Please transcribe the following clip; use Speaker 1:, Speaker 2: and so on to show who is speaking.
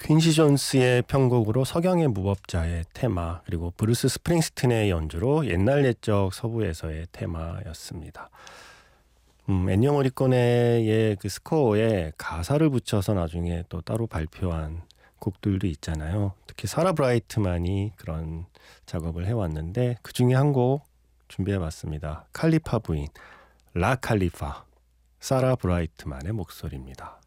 Speaker 1: 퀸시 존스의 편곡으로 석양의 무법자의 테마, 그리고 브루스 스프링스틴의 연주로 옛날 옛적 서부에서의 테마였습니다. 엔니오 모리코네의 그 스코어에 가사를 붙여서 나중에 또 따로 발표한 곡들도 있잖아요. 특히 사라 브라이트만이 그런 작업을 해왔는데 그 중에 한 곡 준비해봤습니다. 칼리파 부인 라 칼리파, 사라 브라이트만의 목소리입니다.